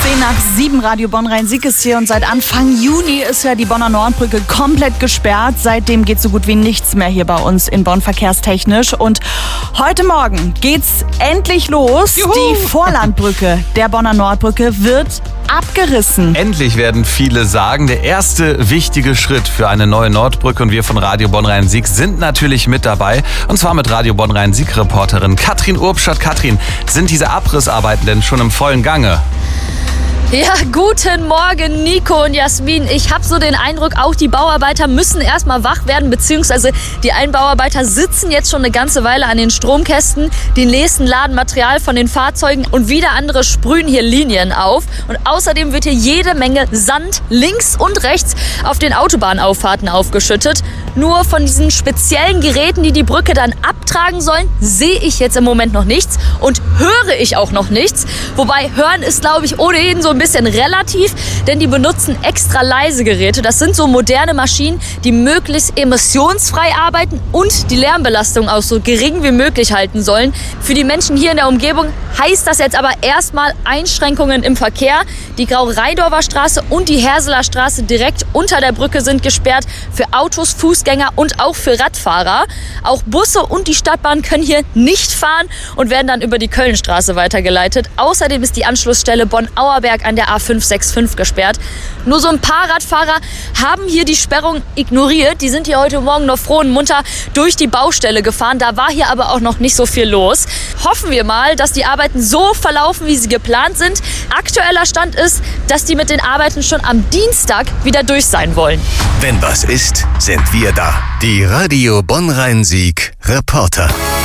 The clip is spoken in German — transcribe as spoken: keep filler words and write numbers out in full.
zehn nach sieben, Radio Bonn-Rhein-Sieg ist hier und seit Anfang Juni ist ja die Bonner Nordbrücke komplett gesperrt. Seitdem geht so gut wie nichts mehr hier bei uns in Bonn verkehrstechnisch. Und heute Morgen geht's endlich los. Juhu. Die Vorlandbrücke der Bonner Nordbrücke wird abgerissen. Endlich werden viele sagen, der erste wichtige Schritt für eine neue Nordbrücke, und wir von Radio Bonn-Rhein-Sieg sind natürlich mit dabei, und zwar mit Radio Bonn-Rhein-Sieg-Reporterin Katrin Urbstadt. Katrin, sind diese Abrissarbeiten denn schon im vollen Gange? Ja, guten Morgen Nico und Jasmin. Ich habe so den Eindruck, auch die Bauarbeiter müssen erstmal wach werden, beziehungsweise die einen Bauarbeiter sitzen jetzt schon eine ganze Weile an den Stromkästen, die nächsten laden Material von den Fahrzeugen und wieder andere sprühen hier Linien auf. Und außerdem wird hier jede Menge Sand links und rechts auf den Autobahnauffahrten aufgeschüttet. Nur von diesen speziellen Geräten, die die Brücke dann abtragen sollen, sehe ich jetzt im Moment noch nichts und höre ich auch noch nichts. Wobei hören ist, glaube ich, ohnehin so ein bisschen relativ, denn die benutzen extra leise Geräte. Das sind so moderne Maschinen, die möglichst emissionsfrei arbeiten und die Lärmbelastung auch so gering wie möglich halten sollen. Für die Menschen hier in der Umgebung heißt das jetzt aber erstmal Einschränkungen im Verkehr. Die Grau-Reidorfer Straße und die Herseler Straße direkt unter der Brücke sind gesperrt für Autos, Fußgänger und auch für Radfahrer. Auch Busse und die Stadtbahn können hier nicht fahren und werden dann über die Kölnstraße weitergeleitet. Außerdem ist die Anschlussstelle Bonn-Auerberg an der A fünf sechs fünf gesperrt. Nur so ein paar Radfahrer haben hier die Sperrung ignoriert. Die sind hier heute Morgen noch froh und munter durch die Baustelle gefahren. Da war hier aber auch noch nicht so viel los. Hoffen wir mal, dass die Arbeiten so verlaufen, wie sie geplant sind. Aktueller Stand ist, dass die mit den Arbeiten schon am Dienstag wieder durch sein wollen. Wenn was ist, sind wir da. Die Radio Bonn-Rhein-Sieg Reporter.